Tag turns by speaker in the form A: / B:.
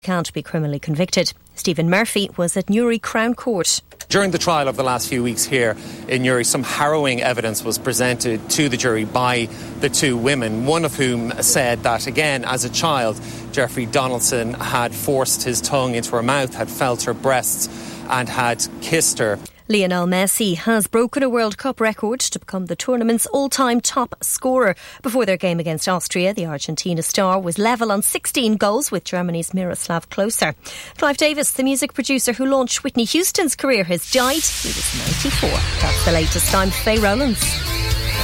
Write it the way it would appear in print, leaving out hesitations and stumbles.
A: can't be criminally convicted. Stephen Murphy was at Newry Crown Court.
B: During the trial of the last few weeks here in Newry, some harrowing evidence was presented to the jury by the two women, one of whom said that, again, as a child, Jeffrey Donaldson had forced his tongue into her mouth, had felt her breasts and had kissed her.
A: Lionel Messi has broken a World Cup record to become the tournament's all-time top scorer. Before their game against Austria, the Argentina star was level on 16 goals with Germany's Miroslav Klose. Clive Davis, the music producer who launched Whitney Houston's career, has died. He was 94. That's the latest. I'm Faye Rowlands.